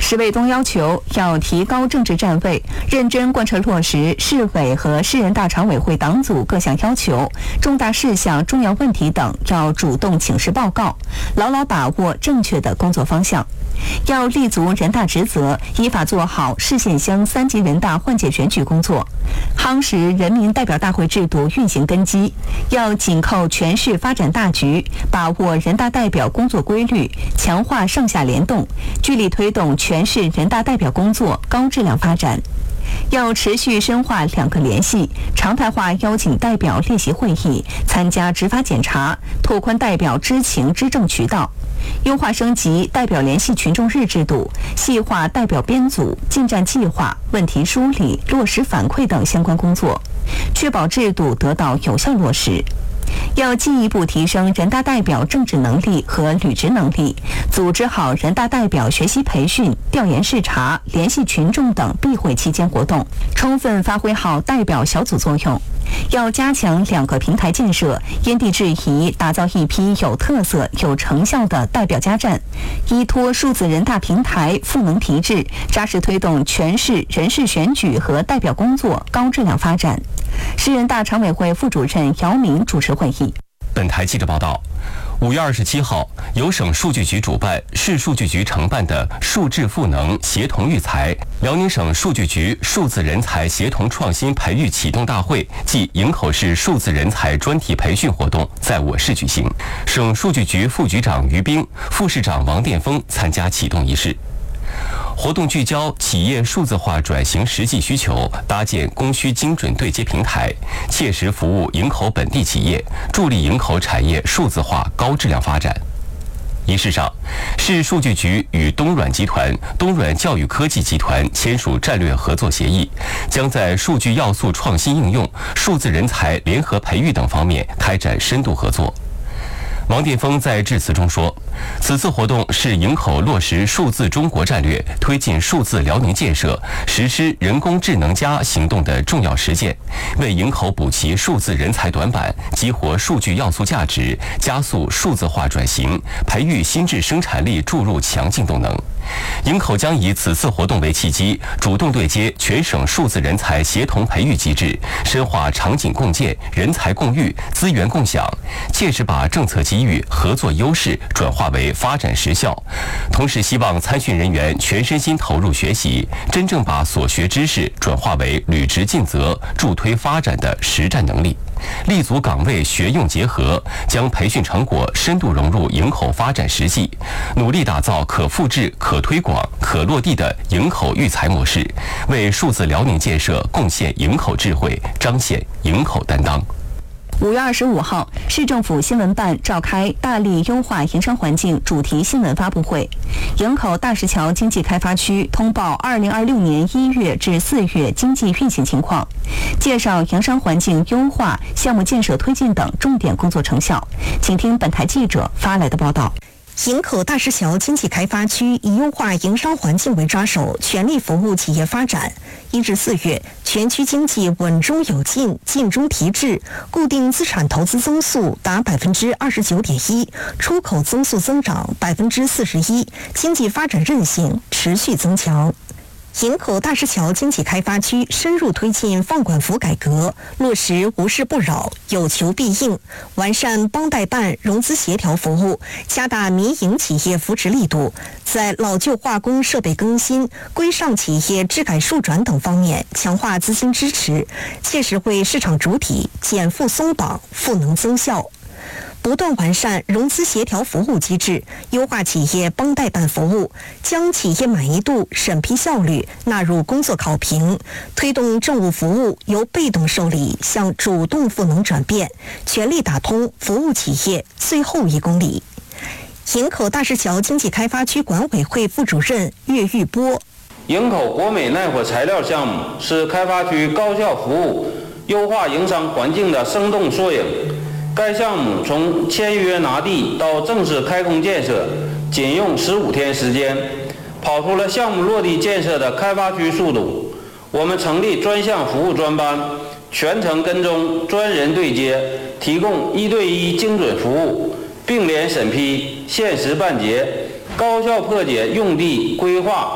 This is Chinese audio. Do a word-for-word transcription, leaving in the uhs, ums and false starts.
石卫东要求要提高政治站位，认真贯彻落实市委和市人大常委会党组各项要求，重大事项、重要问题等要主动请示报告，牢牢把握正确的工作方向。要立足人大职责，依法做好市县乡三级人大换届选举工作，夯实人民代表大会制度运行根基。要紧扣全市发展大局，把握人大代表工作规律，强化上下联动，聚力推动全市人大代表工作高质量发展。要持续深化两个联系，常态化邀请代表列席会议，参加执法检查，拓宽代表知情知政渠道，优化升级代表联系群众日制度，细化代表编组、进展计划、问题梳理、落实反馈等相关工作，确保制度得到有效落实。要进一步提升人大代表政治能力和履职能力，组织好人大代表学习培训、调研视察、联系群众等闭会期间活动，充分发挥好代表小组作用。要加强两个平台建设，因地制宜，打造一批有特色、有成效的代表家站，依托数字人大平台赋能提质，扎实推动全市人事选举和代表工作高质量发展。市人大常委会副主任姚明主持会议。 本台记者报道，五月二十七号，由省数据局主办、市数据局承办的“数智赋能，协同育才”辽宁省数据局数字人才协同创新培育启动大会暨营口市数字人才专题培训活动在我市举行。省数据局副局长于兵、副市长王殿峰参加启动仪式。活动聚焦企业数字化转型实际需求，搭建供需精准对接平台，切实服务营口本地企业，助力营口产业数字化高质量发展。仪式上，市数据局与东软集团、东软教育科技集团签署战略合作协议，将在数据要素创新应用、数字人才联合培育等方面开展深度合作。王殿峰在致辞中说，此次活动是营口落实数字中国战略、推进数字辽宁建设、实施人工智能加行动的重要实践，为营口补齐数字人才短板，激活数据要素价值，加速数字化转型，培育新质生产力注入强劲动能。营口将以此次活动为契机，主动对接全省数字人才协同培育机制，深化场景共建、人才共育、资源共享，切实把政策机遇、合作优势转化为发展实效。同时，希望参训人员全身心投入学习，真正把所学知识转化为履职尽责、助推发展的实战能力。立足岗位学用结合，将培训成果深度融入营口发展实际，努力打造可复制、可推广、可落地的营口育才模式，为数字辽宁建设贡献营口智慧，彰显营口担当。 五月二十五号，市政府新闻办召开大力优化营商环境主题新闻发布会。营口大石桥经济开发区通报二零二六年一月至四月经济运行情况，介绍营商环境优化、项目建设推进等重点工作成效。请听本台记者发来的报道。 营口大石桥经济开发区以优化营商环境为抓手，全力服务企业发展。一至四月，全区经济稳中有进，进中提质，固定资产投资增速达百分之二十九点一，出口增速增长百分之四十一，经济发展韧性持续增强。营口大石桥经济开发区深入推进放管服改革，落实无事不扰、有求必应，完善帮贷办融资协调服务，加大民营企业扶持力度，在老旧化工设备更新、规上企业质改数转等方面强化资金支持，切实为市场主体减负松绑、赋能增效。不断完善融资协调服务机制，优化企业帮贷办服务，将企业满意度、审批效率纳入工作考评，推动政务服务由被动受理向主动赋能转变，全力打通服务企业最后一公里。营口大石桥经济开发区管委会副主任岳玉波， 营口国美耐火材料项目是开发区高效服务、优化营商环境的生动缩影。该项目从签约拿地到正式开工建设，仅用十五天时间，跑出了项目落地建设的开发区速度。我们成立专项服务专班，全程跟踪专人对接，提供一对一精准服务，并联审批，限时办结，高效破解用地规划